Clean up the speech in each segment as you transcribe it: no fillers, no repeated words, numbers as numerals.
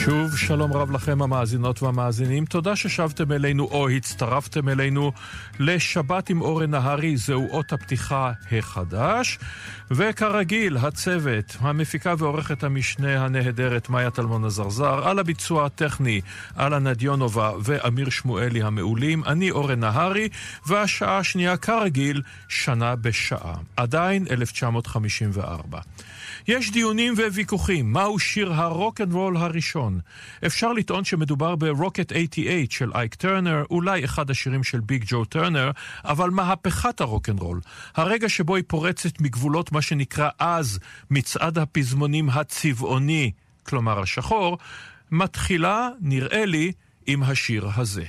שוב שלום רב לכם המאזינות והמאזינים, תודה ששבתם אלינו או הצטרפתם אלינו לשבת עם אורן נהרי, זהו אות הפתיחה החדש, וכרגיל הצוות, המפיקה ועורכת המשנה הנהדרת מאיה טלמון הזרזר, על הביצוע הטכני אלה נדיונובה ואמיר שמואלי המעולים, אני אורן נהרי, והשעה השנייה כרגיל שנה בשעה, עדיין 1954. יש דיונים וויכוחים, מהו שיר הרוק אנד רול הראשון? אפשר לטעון שמדובר ברוקט 88 של אייק טרנר, אולי אחד השירים של ביג ג'ו טרנר, אבל מהפכת הרוק אנד רול, הרגע שבו היא פורצת מגבולות מה שנקרא אז מצעד הפזמונים הצבעוני, כלומר השחור, מתחילה, נראה לי, עם השיר הזה.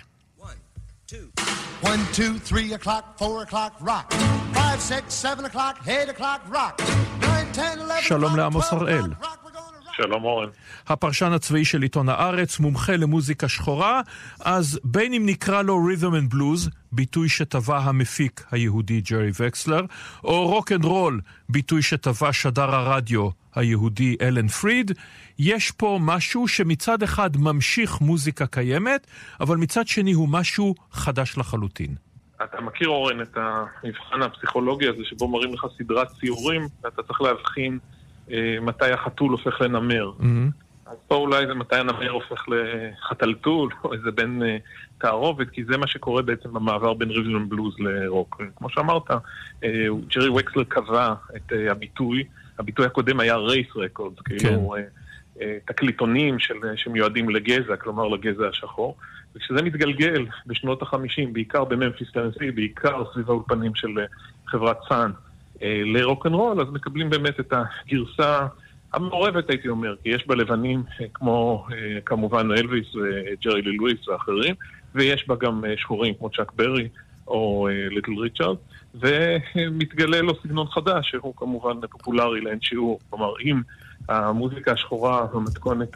1, 2, 3 o'clock, 4 o'clock, rock. 5, 6, 7 o'clock, 8 o'clock, rock. 9, 10, 11 שלום לעמוס הראל. שלום אורן. הפרשן הצבאי של עיתון הארץ, מומחה למוזיקה שחורה, אז בין אם נקרא לו רית'ם אנד בלוז, ביטוי שטבע המפיק היהודי ג'רי וקסלר, או רוק אנד רול, ביטוי שטבע שדר הרדיו היהודי אלן פריד, יש פה משהו שמצד אחד ממשיך מוזיקה קיימת, אבל מצד שני הוא משהו חדש לחלוטין. אתה מכיר אורן את המבחן הפסיכולוגי הזה שבו מראים לך סדרת ציורים, ואתה צריך להבחין מתי החתול הופך לנמר. אז פה אולי זה מתי הנמר הופך לחתלתול, או איזה בין תערובת, כי זה מה שקורה בעצם במעבר בין רית'ם אנד בלוז לרוק. כמו שאמרת, ג'רי וקסלר קבע את הביטוי הקודם היה רייס רקורדס, כאילו תקליטונים שמיועדים לגזע, כלומר לגזע השחור, וכשזה מתגלגל בשנות ה-50, בעיקר בממפיס טנסי, בעיקר סביב האולפנים של חברת סאן, לרוק אנד רול, אז מקבלים באמת את הגרסה המעורבת, הייתי אומר, כי יש בה לבנים כמו כמובן אלוויס וג'רי לי לואיס ואחרים, ויש בה גם שחורים כמו צ'אק ברי או ליטל ריצ'רד, ומתגלה לו סגנון חדש, שהוא כמובן פופולרי לאין שיעור. כלומר, אם המוזיקה השחורה במתכונת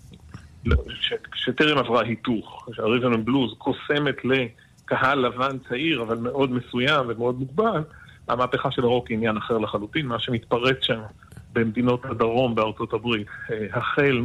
שטרם עברה היתוך, שהרית'ם אנד בלוז קוסמת לקהל לבן צעיר, אבל מאוד מסוים ומאוד מוגבל, המהפכה של הרוק היא עניין אחר לחלוטין, מה שמתפרץ שם במדינות הדרום בארצות הברית, החל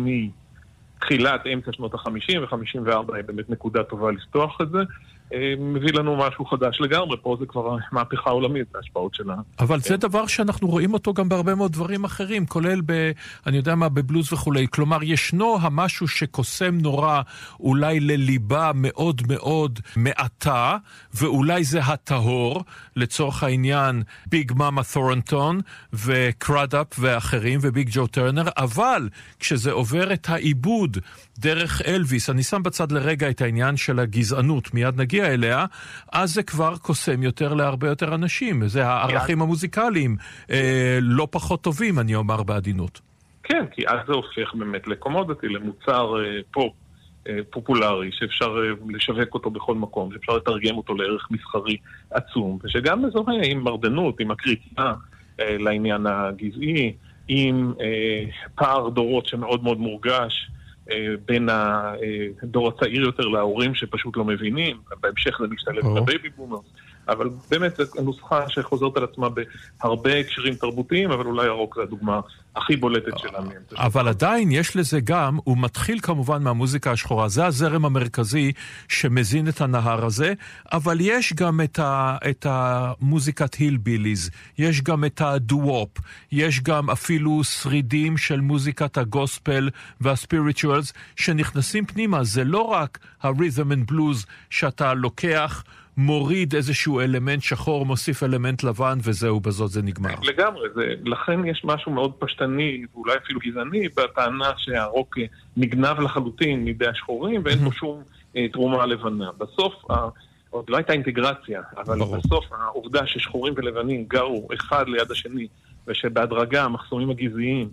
מתחילת אמצע שנות ה-50 ו-54 היא באמת נקודה טובה לפתוח את זה, מביא לנו משהו חדש לגמרי, פה זה כבר מהפכה עולמית, ההשפעות שלה. אבל זה דבר שאנחנו רואים אותו גם בהרבה מאוד דברים אחרים, כולל אני יודע מה, בבלוז וכולי. כלומר, ישנו המשהו שקוסם נורא, אולי לליבה מאוד מאוד מעטה, ואולי זה הטהור, לצורך העניין, ביג מאמה תורנטון, וקראדאפ ואחרים, וביג ג'ו טרנר, אבל כשזה עובר את העיבוד דרך אלוויס, אני שם בצד לרגע את העניין של הגזענות, מיד נגיע אליה, אז זה כבר קוסם יותר להרבה יותר אנשים. זה הערכים המוזיקליים לא פחות טובים, אני אומר בעדינות. כן, כי אז זה הופך באמת לקומודיטי, למוצר פופ פופולרי, שאפשר לשווק אותו בכל מקום, שאפשר לתרגם אותו לערך מסחרי עצום, ושגם מזוהה עם מרדנות, עם הקריאה לעניין הגזעי, עם פער דורות שמאוד מאוד מורגש, בין הדור הצעיר יותר להורים שפשוט לא מבינים, בהמשך זה משתלב בבייבי בומרס, אבל באמת זו נוסחה שחוזרת על עצמה בהרבה הקשרים תרבותיים, אבל אולי הרוק זה הדוגמה הכי בולטת שלנו. אבל עדיין יש לזה גם, הוא מתחיל כמובן מהמוזיקה השחורה, זה הזרם המרכזי שמזין את הנהר הזה, אבל יש גם את המוזיקת הילביליז, יש גם את הדו-וופ, יש גם אפילו שרידים של מוזיקת הגוספל והספיריטואלס שנכנסים פנימה, זה לא רק הרית'ם אנד בלוז שאתה לוקח, מוריד איזשהו אלמנט שחור, מוסיף אלמנט לבן, וזהו, בזאת זה נגמר. לגמרי, לכן יש משהו מאוד פשטני, ואולי אפילו גזעני, בטענה שהרוק נגנב לחלוטין מידי השחורים, ואין פה שום תרומה לבנה. בסוף, עוד לא הייתה אינטגרציה, אבל בסוף העובדה ששחורים ולבנים גרו אחד ליד השני, ושבהדרגה המחסומים הגזעיים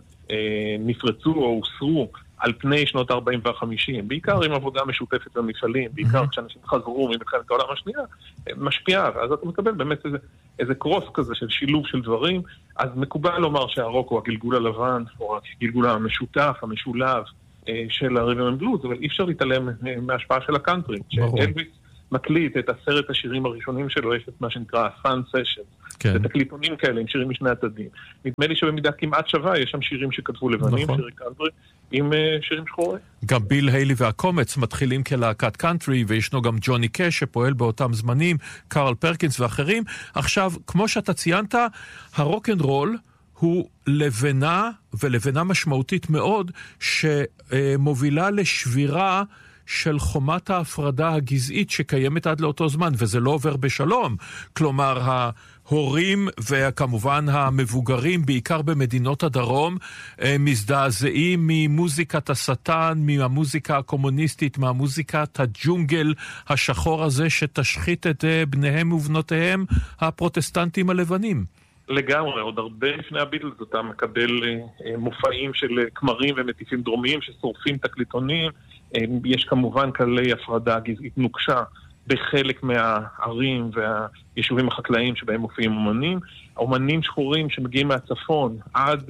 נפרצו או הוסרו, על פני שנות ה-40 וה-50, בעיקר עם עבודה משותפת במפעלים, בעיקר כשאנשים חזרו ממלחמת העולם השנייה, משפיעה, ואז אתה מקבל באמת איזה קרוס כזה של שילוב של דברים, אז מקובל לומר שהרוק הוא הגלגול הלבן, או הגלגול המשותף, המשולב של הרית'ם אנד בלוז, אבל אי אפשר להתעלם מההשפעה של הקאנטרי. שאלוויס מקליט את 10 השירים הראשונים שלו, יש את מה שנקרא Sun Sessions, כן. זה תקליטונים כאלה עם שירים משני הצדדים. נדמה לי שבמידה כמעט שווה, יש שם שירים שכתבו לבנים, נכון. שירי קאנטרי, עם שירים שחורים. גם ביל היילי והקומץ מתחילים כלהקת קאנטרי, וישנו גם ג'וני קאש שפועל באותם זמנים, קארל פרקינס ואחרים. עכשיו, כמו שאתה ציינת, הרוק-אנד-רול הוא לבנה, ולבנה משמעותית מאוד, שמובילה לשבירה של חומת ההפרדה הגזעית שקיימת עד לאותו זמן, וזה לא עובר בשלום. כלומר, ההורים וכמובן המבוגרים, בעיקר במדינות הדרום, מזדעזעים ממוזיקת השטן, מהמוזיקה הקומוניסטית, מהמוזיקת הג'ונגל השחור הזה, שתשחית את בניהם ובנותיהם הפרוטסטנטים הלבנים. לגמרי, עוד הרבה לפני הביטלס אתה מקבל מופעים של כמרים ומטיפים דרומיים ששורפים תקליטונים. יש כמובן כללי הפרדה גזעית נוקשה בחלק מהערים והיישובים החקלאיים שבהם מופיעים אומנים שחורים שמגיעים מהצפון עד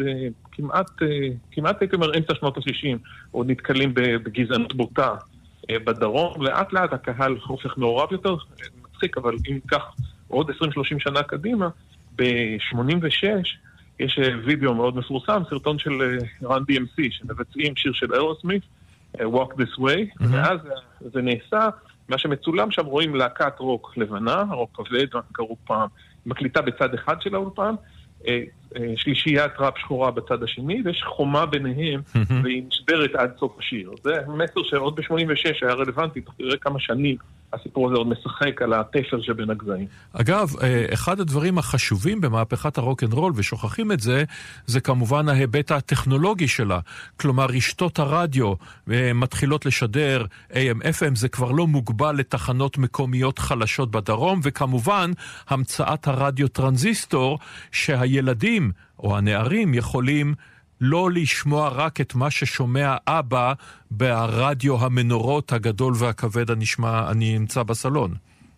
כמעט הייתי אומר אמצע שנות ה-60 עוד נתקלים בגזענות בוטה בדרום. לאט לאט הקהל הופך מעורב יותר, מצחיק, אבל אם כך עוד 20-30 שנה קדימה, ב-86 יש וידאו מאוד מפורסם, סרטון של רן DMC שמבצעים שיר של אירוסמית, Walk This Way, ואז זה נעשה, מה שמצולם שם רואים להקת רוק לבנה, רוק כבד, קראו פעם, מקליטה בצד אחד של האולפן, שלישיית ראפ שחורה בצד השני, ויש חומה ביניהם, והיא נשברת עד סוף השיר. זה מסר שעוד ב-86 היה רלוונטי, תראה כמה שנים הסיפור הזה עוד משחק על התפר שבין הגזעים. אגב, אחד הדברים החשובים במהפכת הרוק-אנד-רול, ושוכחים את זה, זה כמובן ההיבט הטכנולוגי שלה. כלומר, רשתות הרדיו מתחילות לשדר AM/FM, זה כבר לא מוגבל לתחנות מקומיות חלשות בדרום, וכמובן, המצאת הרדיו טרנזיסטור, שהילדים או הנערים יכולים לא לשמוע רק את מה ששומע אבא ברדיו המנורות הגדול והכבד אני נמצא בסלון.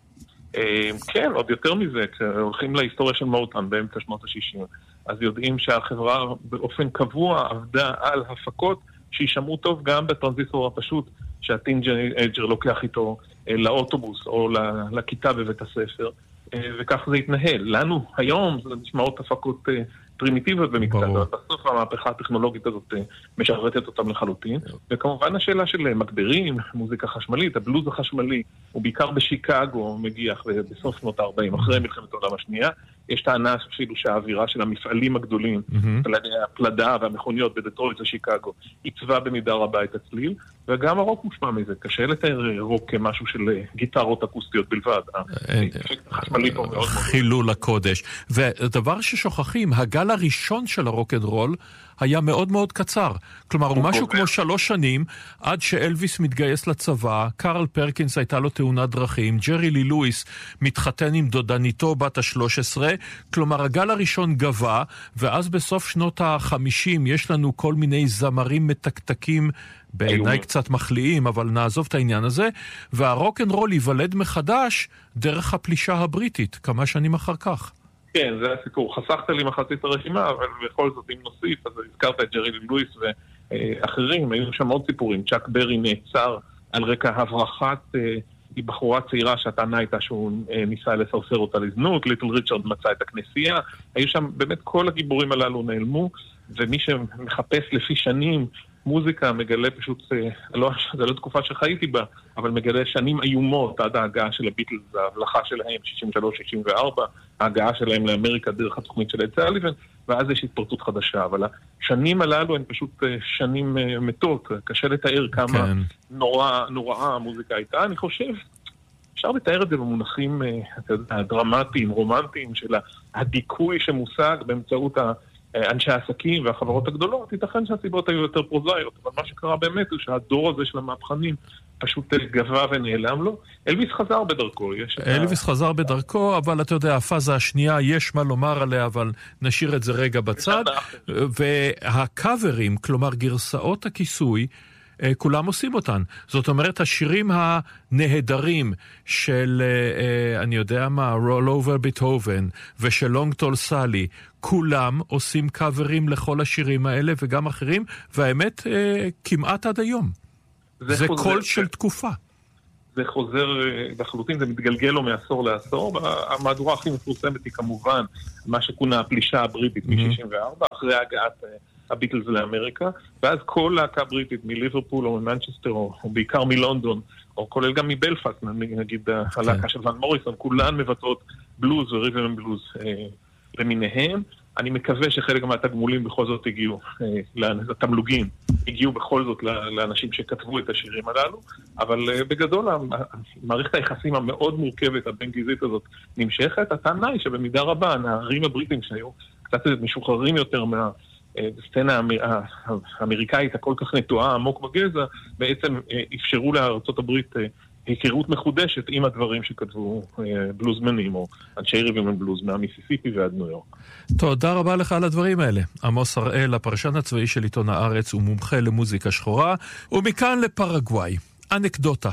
כן, עוד יותר מזה, כשהולכים להיסטוריה של מוטאן באמצע שנות ה-60, אז יודעים שהחברה באופן קבוע עבדה על הפקות שישמעו טוב גם בטרנזיסטור הפשוט שהטינג'ר לוקח איתו לאוטובוס או לכיתה בבית הספר, וכך זה יתנהל. לנו היום זה נשמעות הפקות פרימיטיביות במקצת, בסוף המהפכה הטכנולוגית הזאת משרתת אותם לחלוטין, וכמובן השאלה של מגברים, מוזיקה חשמלית, הבלוז החשמלי, הוא בעיקר בשיקגו מגיח בסוף שנות ה-40, אחרי מלחמת העולם השנייה, יש טענה אפילו שהאווירה של המפעלים הגדולים, הפלדה והמכוניות בדטרויט ושיקגו, עיצבה במידה רבה את הצליל, וגם הרוק מושפע מזה, קשה לתאר רוק כמשהו של גיטרות אקוסטיות בלבד. חילול הקודש. ודבר ששוכחים, הגל הראשון של הרוק-אנד-רול היה מאוד מאוד קצר. כלומר, הוא משהו כמו 3 שנים, עד שאלוויס מתגייס לצבא, קארל פרקינס הייתה לו תאונת דרכים, ג'רי לי לואיס מתחתן עם דודניתו בת ה-13, כלומר, הגל הראשון גבה, ואז בסוף שנות ה-50 יש לנו כל מיני זמרים מתקתקים, בעיניי קצת מחליאים, אבל נעזוב את העניין הזה, והרוק-אנד-רול ייוולד מחדש דרך הפלישה הבריטית, כמה שנים אחר כך. כן, זה הסיפור. חסכת לי מחצית הרשימה, אבל בכל זאת, אם נוסיף, אז הזכרת את ג'רי לי לואיס ואחרים, היו שם עוד סיפורים. צ'אק ברי נעצר על רקע הברחת בחורה צעירה שהטענה הייתה שהוא ניסה לסרסר אותה לזנות, ליטל ריצ'רד מצא את הכנסייה, היו שם באמת כל הגיבורים הללו נעלמו, ומי שמחפש לפי שנים מוזיקה מגלה פשוט, זה לא תקופה שחייתי בה, אבל מגלה שנים איומות עד ההגעה של הביטלס, ההבלחה שלהם, 63-64, ההגעה שלהם לאמריקה דרך התוכנית של אד סאליבן, ואז יש התפרצות חדשה, אבל השנים הללו הן פשוט שנים מתות, קשה לתאר כמה נוראה המוזיקה הייתה. אני חושב, אפשר לתאר את זה במונחים דרמטיים, רומנטיים, של הדיכוי שמושג באמצעות אנשי העסקים והחברות הגדולות, ייתכן שהסיבות היו יותר פרוזאיות, אבל מה שקרה באמת הוא שהדור הזה של המהפכנים פשוט גבה ונעלם לו. אלוויס חזר בדרכו. אלוויס חזר בדרכו, אבל אתה יודע, הפאזה השנייה, יש מה לומר עליה, אבל נשאיר את זה רגע בצד. והקאברים, כלומר גרסאות הכיסוי, כולם עושים אותן. זאת אומרת, השירים הנהדרים של, אני יודע מה, Roll Over Beethoven ושל Long Tall Sally, כולם עושים קאברים לכל השירים האלה וגם אחרים, והאמת, כמעט עד היום. זה קול של תקופה. זה חוזר לחלוטין, זה מתגלגל לו מעשור לעשור. המהדורה הכי מפורסמת היא כמובן מה שכונה הפלישה הבריטית מ-64, אחרי הגעת הביטלס לאמריקה, ואז כל להקה בריטית מליברפול או ממנצ'סטר, או בעיקר מלונדון, או כולל גם מבלפאסט, נגיד הלהקה של ון מוריסון, כולן מבטאות בלוז ורית'ם אנד בלוז למיניהם. אני מקווה שחלק מהתגמולים בכל זאת הגיעו, לתמלוגים, הגיעו בכל זאת לאנשים שכתבו את השירים הללו, אבל בגדול מערכת היחסים המאוד מורכבת, הבין-גזעית הזאת, נמשכת. הטענה היא שבמידה רבה הנערים הבריטים שהיו קצת משוחררים יותר הסצנה האמריקאית הכל כך נטועה עמוק בגזע, בעצם אפשרו לארצות הברית היכרות מחודשת עם הדברים שכתבו בלוזמנים או אנשי רית'ם אנד בלוז מהמיסיסיפי ועד ניו יורק. תודה רבה לך על הדברים האלה. עמוס הראל, הפרשן הצבאי של עיתון הארץ ומומחה למוזיקה שחורה. ומכאן לפרגוואי. אנקדוטה.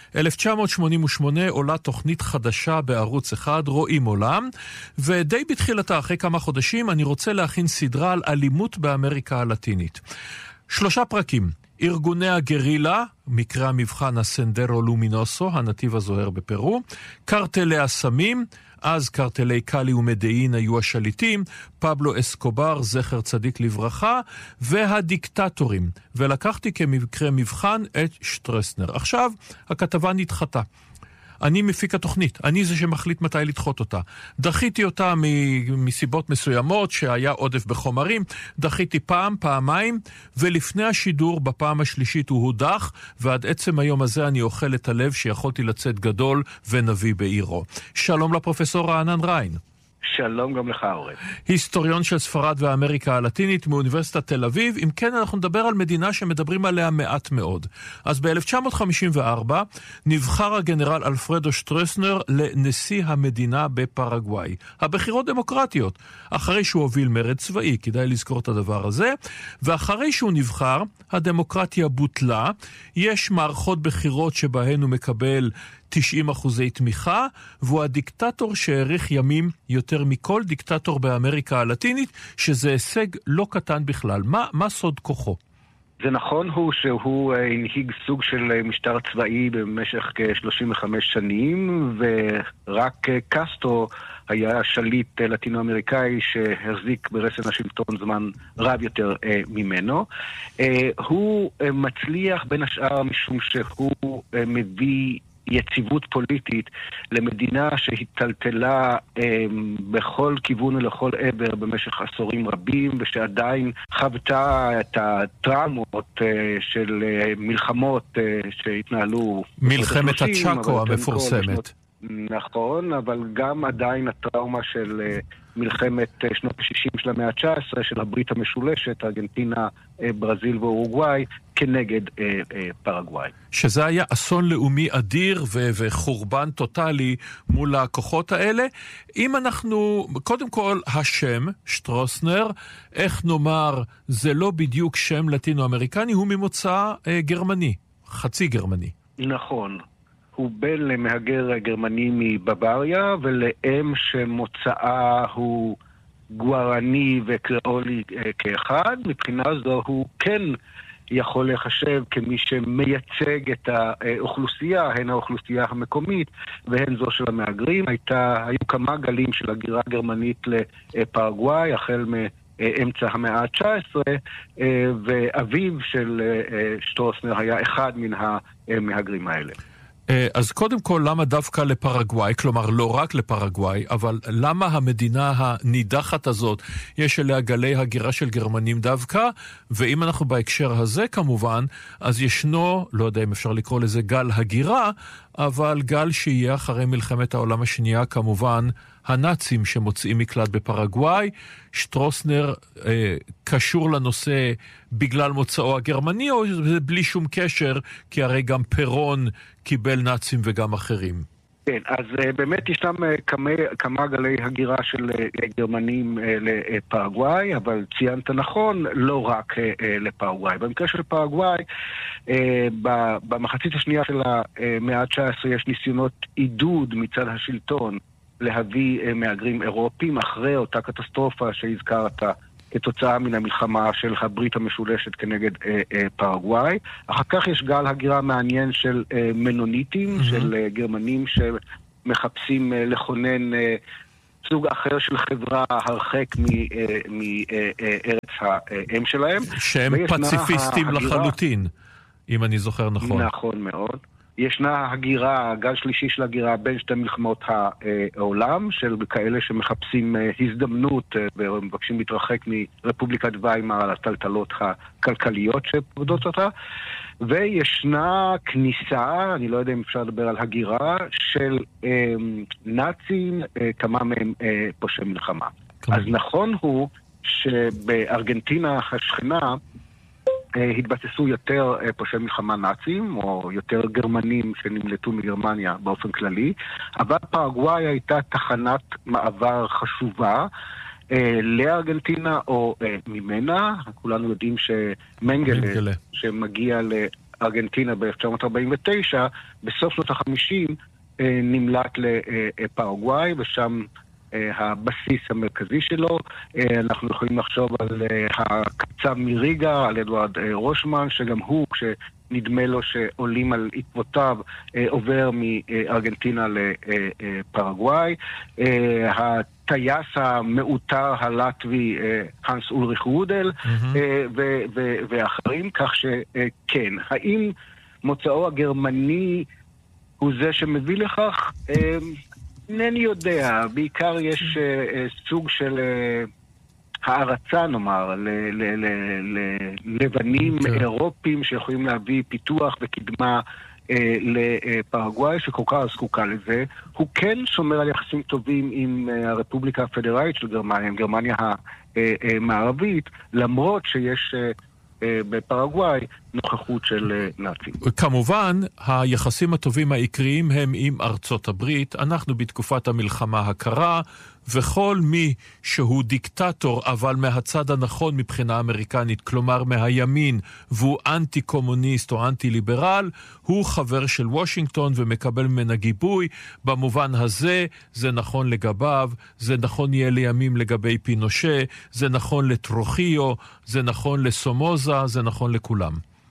1988 עולה תוכנית חדשה בערוץ אחד, רואים עולם, ודי בתחילתה, אחרי כמה חודשים, אני רוצה להכין סדרה על אלימות באמריקה הלטינית. 3 פרקים. ארגוני הגרילה, מקרה המבחן הסנדרו לומינוסו, הנתיב הזוהר בפרו, קרטלי הסמים, אז קרטלי קלי ומדאין היו השליטים, פבלו אסקובר, זכר צדיק לברכה, והדיקטטורים. ולקחתי כמקרה מבחן את שטרסנר. עכשיו, הכתבה נדחתה. אני מפיק התוכנית, אני זה שמחליט מתי לדחות אותה. דחיתי אותה מסיבות מסוימות, שהיה עודף בחומרים, דחיתי פעמיים, ולפני השידור בפעם השלישית הוא הודח, ועד עצם היום הזה אני אוכל את הלב שיכולתי לצאת גדול ונביא בעירו. שלום לפרופסור רענן ריין. שלום גם לך, אורן. היסטוריון של ספרד ואמריקה הלטינית מאוניברסיטת תל אביב. אם כן, אנחנו נדבר על מדינה שמדברים עליה מעט מאוד. אז ב-1954 נבחר הגנרל אלפרדו שטרסנר לנשיא המדינה בפרגוואי. הבחירות דמוקרטיות, אחרי שהוא הוביל מרד צבאי, כדאי לזכור את הדבר הזה, ואחרי שהוא נבחר, הדמוקרטיה בוטלה, יש מערכות בחירות שבהן הוא מקבל 90% תמיכה, והוא הדיקטטור שהאריך ימים יותר מכל דיקטטור באמריקה הלטינית, שזה הישג לא קטן בכלל. מה סוד כוחו? זה נכון שהוא הנהיג סוג של משטר צבאי במשך כ-35 שנים, ורק קסטרו היה שליט לטינו-אמריקאי שהחזיק ברסן השלטון זמן רב יותר ממנו. הוא מצליח בין השאר משום שהוא מביא יציבות פוליטית למדינה שהתטלטלה בכל כיוון ולכל עבר במשך עשורים רבים, ושעדיין חוותה את הטראומות של מלחמות שהתנהלו. מלחמת הצ'אקו המפורסמת. נכון, אבל גם עדיין הטראומה של מלחמת שנות ה-60 של המאה ה-19, של הברית המשולשת, ארגנטינה, ברזיל ואורוגוואי, כנגד פרגוואי. שזה היה אסון לאומי אדיר וחורבן טוטלי מול הכוחות האלה. אם אנחנו, קודם כל, השם, שטרסנר, איך נאמר, זה לא בדיוק שם לטינו-אמריקני, הוא ממוצא גרמני, חצי גרמני. נכון. הוא בן למהגר גרמני מבוואריה, ולאם שמוצאה הוא גוארני וקריאולי כאחד. מבחינה זו הוא כן יכול לחשב כמי שמייצג את האוכלוסייה, הן האוכלוסייה המקומית והן זו של המהגרים. היו כמה גלים של הגירה גרמנית לפרגוואי, החל מאמצע המאה ה-19, ואביו של שטרסנר היה אחד מן המהגרים האלה. אז קודם כל, למה דווקא לפרגוואי? כלומר, לא רק לפרגוואי, אבל למה המדינה הנידחת הזאת, יש אליה גלי הגירה של גרמנים דווקא? ואם אנחנו בהקשר הזה, כמובן, אז ישנו, לא יודע אם אפשר לקרוא לזה גל הגירה, אבל גל שיהיה אחרי מלחמת העולם השנייה, כמובן, הנאצים שמוצאים מקלט בפרגוואי. שטרסנר קשור לנושא בגלל מוצאו הגרמני, או זה בלי שום קשר, כי הרי גם פרון קיבל נאצים וגם אחרים? כן, אז באמת ישנם כמה גלי הגירה של גרמנים לפרגוואי, אבל ציינת נכון, לא רק לפרגוואי. במקרה של פרגוואי, במחצית השנייה של המאה ה-19 יש ניסיונות עידוד מצד השלטון להביא מהגרים אירופים אחרי אותה קטסטרופה שהזכרת כתוצאה מן המלחמה של הברית המשולשת כנגד פרגוואי. אחר כך יש גל הגירה מעניין של מנוניטים, של גרמנים שמחפשים לכונן סוג אחר של חברה הרחק מארץ האם שלהם. שהם פציפיסטים לחלוטין, אם אני זוכר נכון. נכון מאוד. ישנה הגירה, גל שלישי של הגירה בין שתי מלחמות העולם, של כאלה שמחפשים הזדמנות ומבקשים להתרחק מרפובליקת ויימאר על הטלטלות הכלכליות שפוקדות אותה. וישנה כניסה, אני לא יודע אם אפשר לדבר על הגירה, של נאצים, כמה מהם פושעי מלחמה. אז נכון הוא שבארגנטינה השכנה התבססו יותר פושעי מלחמה נאצים, או יותר גרמנים שנמלטו מגרמניה באופן כללי, אבל פרגוואי הייתה תחנת מעבר חשובה לארגנטינה או ממנה. כולנו יודעים שמנגלה, שמגיע לארגנטינה ב-1949, בסוף שנות ה-50 נמלט לפרגוואי, ושם הבסיס המרכזי שלו. אנחנו יכולים לחשוב על הקצב מריגה, על אדוארד רושמן, שגם הוא, כשנדמה לו שעולים על עקבותיו, עובר מארגנטינה לפרגוואי. הטייס המאותר הלטבי, הנס אולריך וודל, ואחרים, כך שכן. האם מוצאו הגרמני הוא זה שמביא לכך? אינני יודע. בעיקר יש סוג של הערצה, נאמר, ללבנים אירופים שיכולים להביא פיתוח וקדמה לפרגוואי, שכל כך זקוקה לזה. הוא כן שומר על יחסים טובים עם הרפובליקה הפדרלית של גרמניה, עם גרמניה המערבית, למרות שיש בפרגוואי נוכחות של נאצים. כמובן, היחסים הטובים העיקריים הם עם ארצות הברית. אנחנו בתקופת המלחמה הקרה, וכל מי שהוא דיקטטור, אבל מהצד הנכון מבחינה אמריקנית, כלומר מהימין, והוא אנטי-קומוניסט או אנטי-ליברל, הוא חבר של וושינגטון ומקבל ממנה גיבוי. במובן הזה, זה נכון לגביו, זה נכון יהיה לימים לגבי פינושה, זה נכון לטרוחיו, זה נכון לסומוזה, זה נכון לכולם.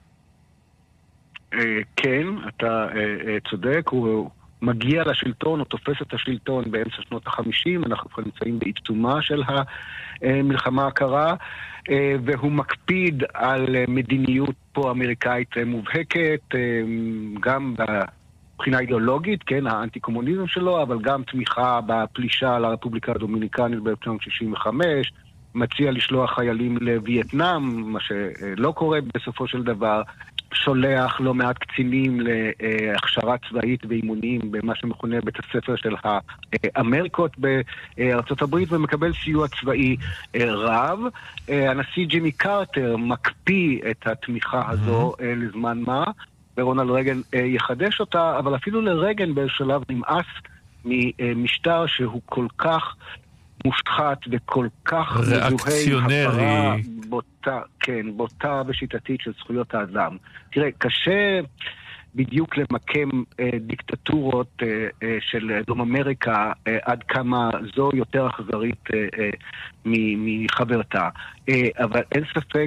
כן, אתה צודק, הוא מגיע לשלטון, הוא תופס את השלטון באמצע שנות ה-50, אנחנו כבר נמצאים בעיצומה של המלחמה הקרה, והוא מקפיד על מדיניות פה-אמריקאית מובהקת, גם מבחינה אידיאולוגית, כן, האנטי-קומוניזם שלו, אבל גם תמיכה בפלישה לרפובליקה הדומיניקנית ב-1965, מציע לשלוח חיילים לווייטנאם, מה שלא קורה בסופו של דבר, שולח לא מעט קצינים להכשרה צבאית ואימונים במה שמכונה בית הספר של האמריקות בארצות הברית, ומקבל סיוע צבאי רב. הנשיא ג'ימי קרטר מקפיא את התמיכה הזו לזמן מה, ורונלד רייגן יחדש אותה, אבל אפילו לרייגן בשלב נמאס ממשטר שהוא כל כך מושחת וכל כך ריאקציונרי, בוטה ושיטתית של זכויות האדם. תראה, קשה בדיוק למקם דיקטטורות של דרום אמריקה עד כמה זו יותר אכזרית מחברתה. אבל אין ספק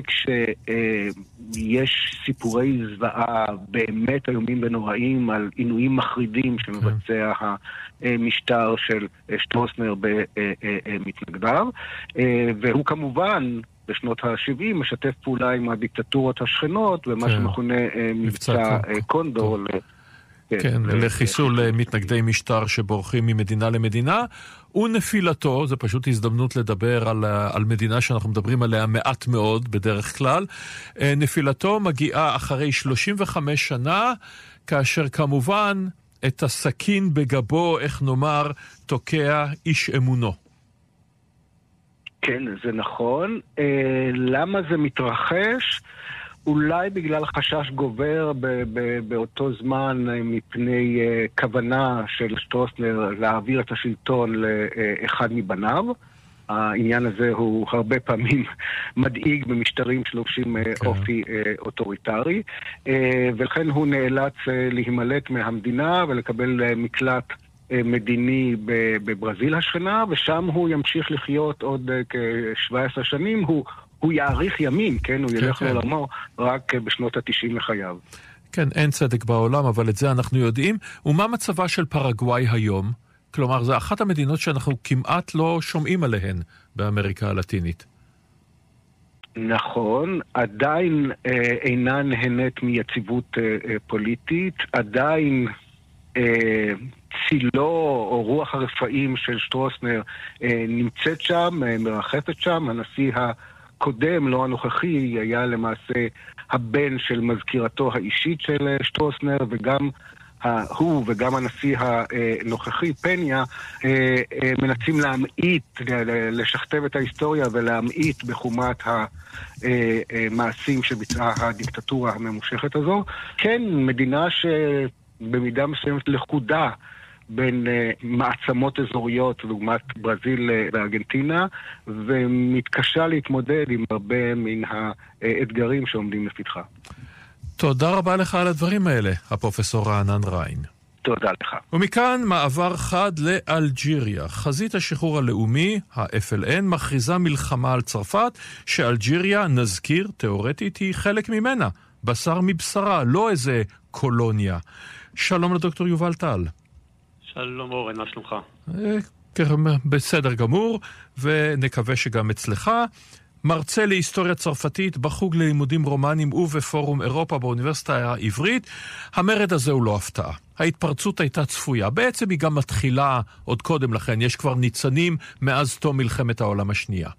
שיש סיפורי זוועה באמת איומים ונוראים על עינויים מחרידים שמבצע המשטר של שטרוסנר במתנגדיו, והוא כמובן בשנות ה-70 משתף פעולה עם הדיקטטורות השכנות ומה שמכונה מבצע קונדור. כן, לחיסול מתנגדי משטר שבורחים ממדינה למדינה. ונפילתו, זה פשוט הזדמנות לדבר על מדינה שאנחנו מדברים עליה מעט מאוד בדרך כלל. נפילתו מגיעה אחרי 35 שנה, כאשר כמובן את הסכין בגבו, איך נאמר, תוקע איש אמונו. כן, זה נכון. למה זה מתרחש? אולי בגלל חשש גובר באותו זמן מפני כוונה של שטרוסנר להעביר את השלטון לאחד מבניו. העניין הזה הוא הרבה פעמים מדאיג במשטרים שלובשים אופי אוטוריטרי, ולכן הוא נאלץ להימלט מהמדינה ולקבל מקלט מדיני בברזיל השנה, ושם הוא ימשיך לחיות עוד כ-17 שנים. הוא יאריך ימים, כן? הוא ילך לעולמו רק בשנות ה-90 לחייו. כן, אין צדק בעולם, אבל את זה אנחנו יודעים. ומה מצבה של פרגוואי היום? כלומר, זו אחת המדינות שאנחנו כמעט לא שומעים עליהן באמריקה הלטינית. נכון, עדיין אינה נהנית מיציבות פוליטית, עדיין צילו או רוח הרפאים של שטרוסנר נמצאת שם, מרחפת שם. הנשיא הקודם, לא הנוכחי, היה למעשה הבן של מזכירתו האישית של שטרוסנר, וגם הוא וגם הנשיא הנוכחי, פניה, מנסים להמעיט, לשכתב את ההיסטוריה ולהמעיט בחומת המעשים שביצעה הדיקטטורה הממושכת הזו. כן, מדינה שבמידה מסוימת לכודה בין מעצמות אזוריות, דוגמת ברזיל וארגנטינה, ומתקשה להתמודד עם הרבה מן האתגרים שעומדים לפתחה. תודה רבה לך על הדברים האלה, הפרופסור רענן ריין. תודה לך. ומכאן מעבר חד לאלג'יריה. חזית השחרור הלאומי, ה-FLN, מכריזה מלחמה על צרפת, שאלג'יריה, נזכיר, תיאורטית, היא חלק ממנה. בשר מבשרה, לא איזה קולוניה. שלום לדוקטור יובל טל. שלום אורן, מה שלומך? בסדר גמור, ונקווה שגם אצלך. מרצה להיסטוריה צרפתית בחוג ללימודים רומנים ובפורום אירופה באוניברסיטה העברית. המרד הזה הוא לא הפתעה. ההתפרצות הייתה צפויה. בעצם היא גם מתחילה עוד קודם לכן. יש כבר ניצנים מאז תום מלחמת העולם השנייה.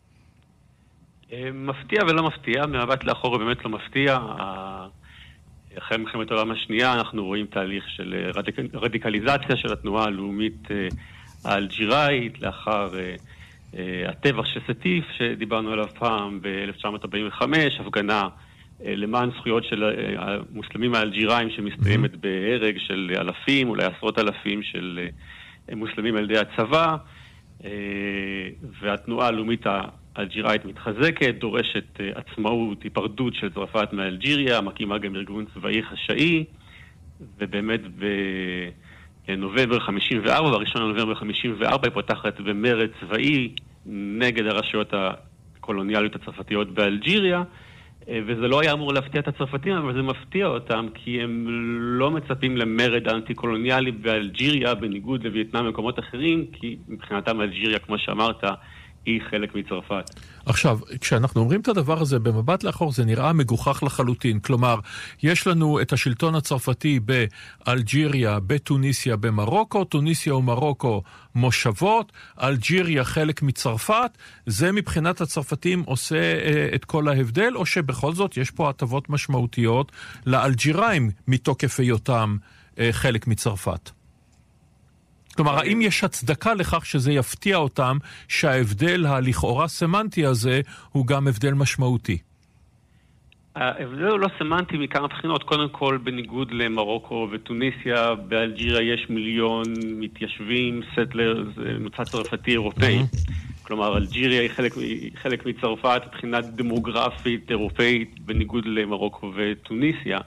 מפתיע ולא מפתיע. מהבט לאחור באמת לא מפתיע. אחרי מלחמת העולם השנייה אנחנו רואים תהליך של רדיקליזציה של התנועה הלאומית האלג'יראית, לאחר הטבח של סטיף שדיברנו עליו פעם ב-1945, הפגנה למען זכויות של המוסלמים האלג'יראים שמסתיימת בהרג של אלפים, אולי עשרות אלפים של מוסלמים על ידי הצבא, והתנועה הלאומית האלג'יראית מתחזקת, דורשת עצמאות, היפרדות של צרפת מאלג'יריה, מקימה גם ארגון צבאי חשאי, ובאמת בנובמבר 54, בראשון לנובמבר 54, היא פותחת במרד צבאי נגד הרשויות הקולוניאליות הצרפתיות באלג'יריה, וזה לא היה אמור להפתיע את הצרפתים, אבל זה מפתיע אותם, כי הם לא מצפים למרד אנטי-קולוניאלי באלג'יריה, בניגוד לווייטנאם ומקומות אחרים, כי מבחינתם אלג'יריה, כמו שאמרת, היא חלק מצרפת. עכשיו, כשאנחנו אומרים את הדבר הזה במבט לאחור, זה נראה מגוחך לחלוטין. כלומר, יש לנו את השלטון הצרפתי באלג'יריה, בתוניסיה, במרוקו, תוניסיה ומרוקו מושבות, אלג'יריה חלק מצרפת, זה מבחינת הצרפתים עושה את כל ההבדל, או שבכל זאת יש פה הטבות משמעותיות לאלג'יראים מתוקף היותם חלק מצרפת? כלומר, האם יש הצדקה לכך שזה יפתיע אותם שההבדל הלכאורה סמנטי הזה הוא גם הבדל משמעותי? ההבדל הוא לא סמנטי מכמה בחינות. קודם כל, בניגוד למרוקו ותוניסיה, באלג'יריה יש מיליון מתיישבים, סטלרס, מוצא צרפתי אירופאי. כלומר, אלג'יריה היא חלק מצרפת, מבחינה דמוגרפית אירופאית, בניגוד למרוקו ותוניסיה.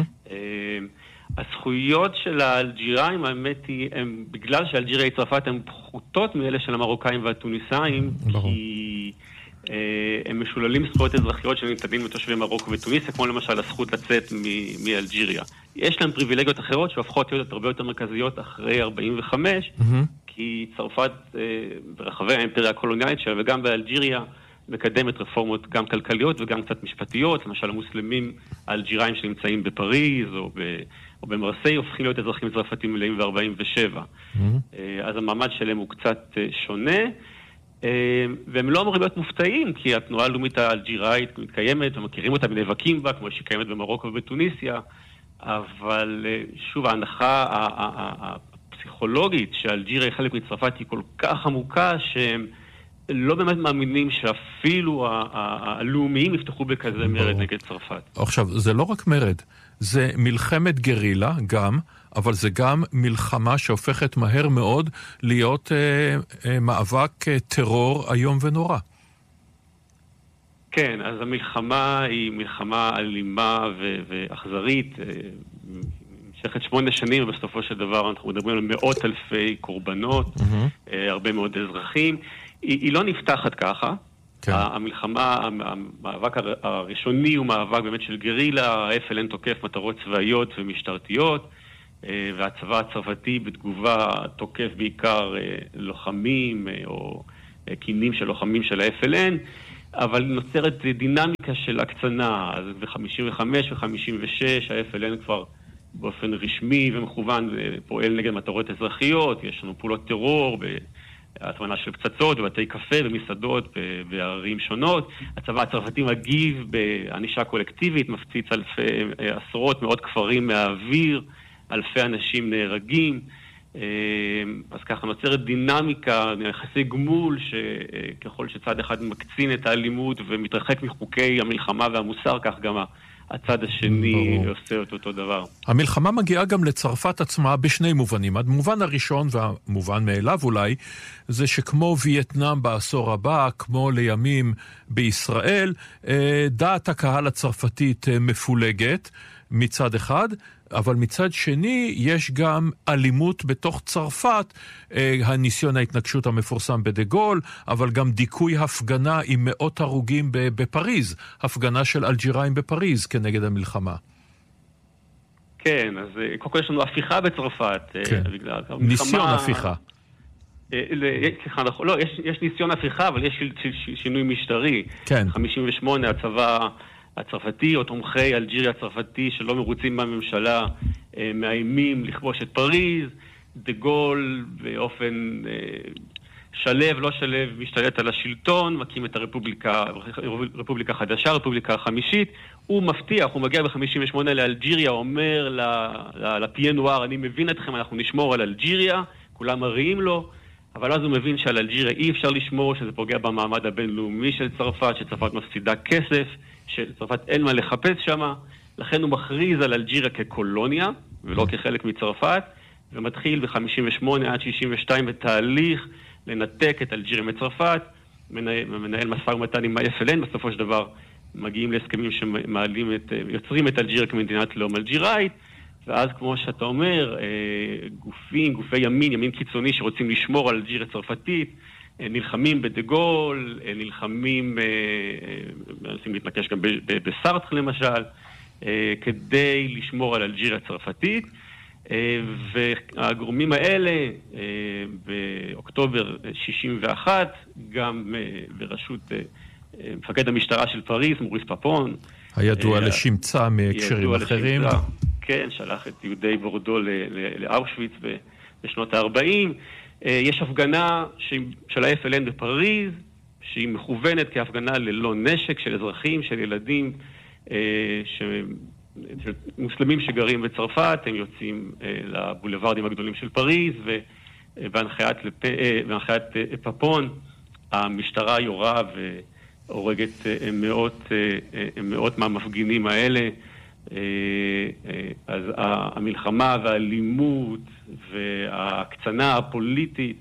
הזכויות של האלג'יראים, האמת היא, בגלל שאלג'יריה היא צרפת, הן פחותות מאלה של המרוקאים והטוניסאים, כי הם משוללים זכויות אזרחיות שניתנים לתושבי מרוקו ותוניסיה, כמו למשל הזכות לצאת מאלג'יריה. יש להם פריבילגיות אחרות שהופכות להיות הרבה יותר מרכזיות אחרי 45, כי צרפת ברחבי האימפריה הקולוניאלית שלה וגם באלג'יריה מקדמת רפורמות גם כלכליות וגם קצת משפטיות, למשל המוסלמים האלג'יראים שנמצאים בפריז או במרסיי הופכים להיות אזרחים צרפתים מלאים ב-47. אז המעמד שלהם הוא קצת שונה, והם לא אמורים להיות מופתעים, כי התנועה הלאומית האלג'יראית מתקיימת ומכירים אותה ונאבקים בה, כמו שהיא קיימת במרוקו ובתוניסיה, אבל שוב, ההנחה הפסיכולוגית שאלג'יריה היא חלק מצרפת היא כל כך עמוקה שהם לא באמת מאמינים שאפילו הלאומיים יפתחו בכזה מרד נגד צרפת. עכשיו, זה לא רק מרד, זה מלחמת גרילה גם, אבל זה גם מלחמה שהופכת מהר מאוד להיות מאבק טרור איום ונורא. כן, אז המלחמה היא מלחמה אלימה ואכזרית, נמשכת 8 שנים, ובסופו של דבר אנחנו מדברים על מאות אלפי קורבנות, הרבה מאוד אזרחים. היא לא נפתחת ככה. כן. המלחמה, המאבק הראשוני הוא מאבק באמת של גרילה, ה-FLN תוקף מטרות צבאיות ומשטרתיות, והצבא הצרפתי בתגובה תוקף בעיקר לוחמים או קינים של לוחמים של ה-FLN, אבל נוצרת דינמיקה של הקצנה. אז ב-55 ו-56 ה-FLN כבר באופן רשמי ומכוון פועל נגד מטרות אזרחיות, יש לנו פעולות טרור, בהטמנה של פצצות, בבתי קפה ומסעדות בערים שונות. הצבא הצרפתי מגיב בענישה קולקטיבית, מפציץ עשרות מאות כפרים מהאוויר, אלפי אנשים נהרגים. אז ככה נוצרת דינמיקה, יחסי גמול, שככל שצד אחד מקצין את האלימות ומתרחק מחוקי המלחמה והמוסר, כך גם הצד השני עושה את אותו דבר. המלחמה מגיעה גם לצרפת עצמה בשני מובנים. המובן הראשון והמובן מאליו אולי, זה שכמו וייטנאם בעשור הבא, כמו לימים בישראל, דעת הקהל הצרפתית מפולגת מצד אחד, אבל מצד שני יש גם אלימות בתוך צרפת, הניסיון ההתנגשות המפורסם בדה גול, אבל גם דיכוי הפגנה עם מאות הרוגים בפריז, הפגנה של אלג'יראים בפריז כנגד המלחמה. כן, אז קודם כל יש לנו הפיכה בצרפת. כן, ניסיון הפיכה. לא, יש ניסיון הפיכה, אבל יש שינוי משטרי. כן. 58 הצבא הצרפתי או תומכי אלג'יריה הצרפתי שלא מרוצים בממשלה מאיימים לכבוש את פריז. דה גול באופן שלב, לא שלב, משתלט על השלטון, מקים את הרפובליקה חדשה, הרפובליקה החמישית. הוא מבטיח, הוא מגיע ב-58 לאלג'יריה, אומר לפייה נואר, אני מבין אתכם, אנחנו נשמור על אלג'יריה, כולם מריעים לו, אבל אז הוא מבין שעל אלג'יריה אי אפשר לשמור, שזה פוגע במעמד הבינלאומי של צרפת, שצרפת מפסידה כסף, שצרפת אין מה לחפש שמה, לכן הוא מכריז על אלג'יריה כקולוניה, ולא כחלק מצרפת, ומתחיל ב-58 עד 62 בתהליך לנתק את אלג'יריה מצרפת, מנהל משא ומתן עם ה-FLN, בסופו של דבר מגיעים להסכמים יוצרים את אלג'יריה כמדינת לאום אלג'יראית, ואז כמו שאתה אומר, גופי ימין קיצוני שרוצים לשמור על אלג'יריה צרפתית, נלחמים בדה גול, נלחמים, מנסים להתנקש גם בסארטר למשל, כדי לשמור על אלג'יריה הצרפתית, והגורמים האלה באוקטובר 61, גם בראשות מפקד המשטרה של פריז, מוריס פפון, הידוע לשמצה מהקשרים אחרים. כן, שלח את יהודי בורדו לאושוויץ בשנות ה-40. יש הפגנה של ה-FLN בפריז, שהיא מכוונת כהפגנה ללא נשק של אזרחים, של ילדים, מוסלמים שגרים בצרפת, הם יוצאים לבולווארדים הגדולים של פריז, ובהנחיית פפון, המשטרה יורה והורגת מאות מהמפגינים האלה. אז המלחמה והאלימות וההקצנה הפוליטית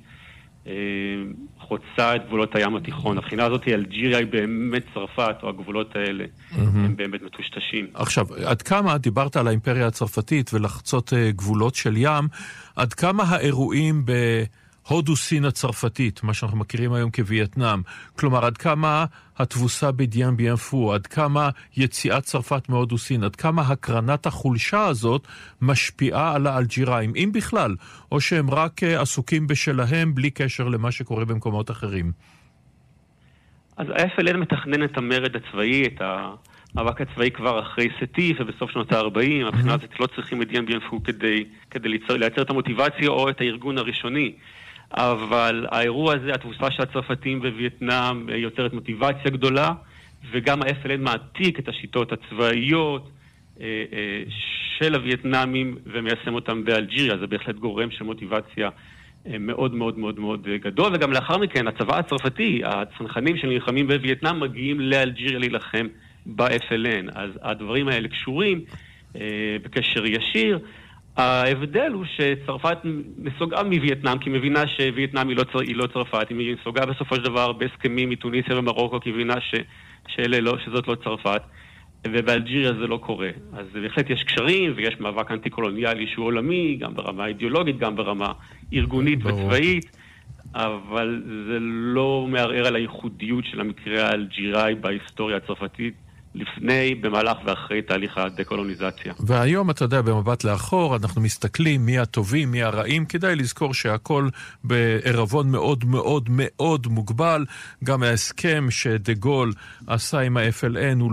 חוצה את גבולות הים התיכון. הבחינה הזאת אלג'יריה היא באמת צרפת, או הגבולות האלה הם באמת מטושטשים. עכשיו, עד כמה דיברת על האימפריה הצרפתית ולחצות גבולות של ים, עד כמה האירועים בהודו סין הצרפתית, מה שאנחנו מכירים היום כווייטנאם, כלומר עד כמה התבוסה בדיאן ביאן פו, עד כמה יציאת צרפת מהודו סין, עד כמה הקרנת החולשה הזאת משפיעה על האלג'יראים, אם בכלל, או שהם רק עסוקים בשלהם בלי קשר למה שקורה במקומות אחרים? אז ה-FLN מתכנן את המרד הצבאי, את המאבק הצבאי כבר אחרי סטיף ובסוף שנות ה-40, הבחינה הזאת לא צריכים את דיאן ביאן פו כדי לייצר את המוטיבציה או את הארגון הראשוני. אבל האירוע הזה, התבוסה של הצרפתים בווייטנאם, יוצרת מוטיבציה גדולה, וגם ה-FLN מעתיק את השיטות הצבאיות של הווייטנאמים ומיישם אותם באלג'יריה. זה בהחלט גורם של מוטיבציה מאוד מאוד מאוד מאוד גדול, וגם לאחר מכן הצבא הצרפתי, הצנחנים שנלחמים בווייטנאם מגיעים לאלג'יריה להילחם ב-FLN. אז הדברים האלה קשורים בקשר ישיר. ההבדל הוא שצרפת נסוגה מווייטנאם, כי מבינה שווייטנאם היא לא צרפת, היא נסוגה בסופו של דבר בהסכמים מתוניסיה ומרוקו, כי מבינה שזאת לא צרפת. ובאלג'יריה זה לא קורה. אז בהחלט יש קשרים ויש מאבק אנטי-קולוניאלי שהוא עולמי, גם ברמה אידיאולוגית, גם ברמה ארגונית וצבאית, אבל זה לא מערער על הייחודיות של המקרה האלג'יראי בהיסטוריה הצרפתית, לפני, במהלך ואחרי תהליך הדקולוניזציה. והיום, אתה יודע, במבט לאחור, אנחנו מסתכלים מי הטובים, מי הרעים, כדאי לזכור שהכל בערבון מאוד מאוד מאוד מוגבל. גם ההסכם שדה גול עשה עם ה-FLN הוא